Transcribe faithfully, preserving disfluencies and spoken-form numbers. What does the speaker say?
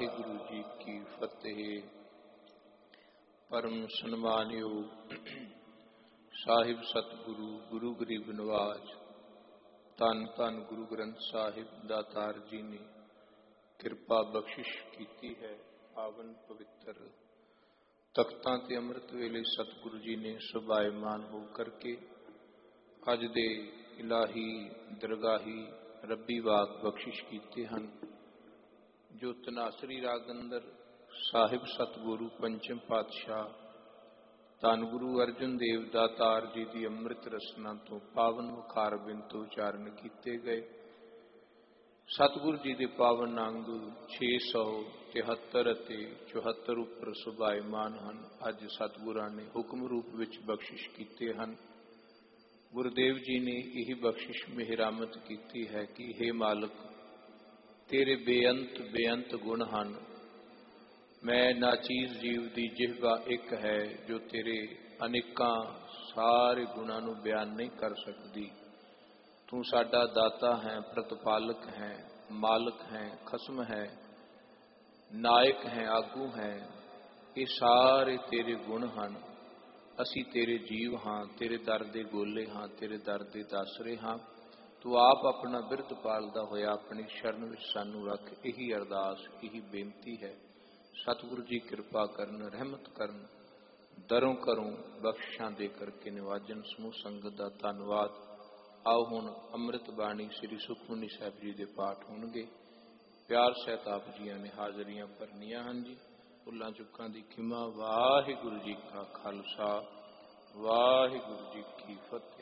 वाहिगुरु जी की फतेह। परम सन्मानयोग साहिब सतगुरु गुरु गरीब नवाज धन धन गुरु ग्रंथ साहिब दातार जी ने किरपा बख्शिश की है। पावन पवित्र तख्तां ते अमृत वेले सतगुरु जी ने सुभायमान हो करके अज दे इलाही दरगाही रब्बी वाक बख्शिश कीते हैं। जो तनासरी राग अंदर साहिब सतगुरु पंचम पातशाह धन गुरु अर्जन देव दातार जी की अमृत रसना तो पावन मुखार बिन तो उचारण किए गए। सतगुरु जी के पावन अंग छे सौ तिहत्तर चौहत्तर उपर सुभायमान हैं। अज सतगुरां ने हुक्म रूप विच बख्शिश किए हैं। गुरुदेव जी ने यही बख्शिश मेहरामत की है कि हे मालिक तेरे बेअंत बेअंत गुण हैं। मैं नाचीज जीव की जिहवा एक है जो तेरे अनेकां सारे गुणां नूं बयान नहीं कर सकती। तू साडा दाता है, प्रतिपालक है, मालिक है, खसम है, नायक है, आगू है। ये सारे तेरे गुण हैं। असी तेरे जीव हाँ, तेरे दर दे गोले हाँ, तेरे दर दे दासरे हाँ। तू आप अपना बिरद पालदा होया अपनी शरण विच सानू रख। यही अरदास यही बेनती है। सतगुरु जी कृपा करन, रहमत करन, दरों करों बख्शिशां दे करके निवाजन। समूह संगत का धन्यवाद। आओ हुण अमृत बाणी श्री सुखमनी साहिब जी के पाठ होणगे। प्यार सहित आप जियां ने हाजरियां भरनियां हैं जी। भुलां चुकां दी खिमा। वाहिगुरु जी का खालसा वाहिगुरु जी की फतेह।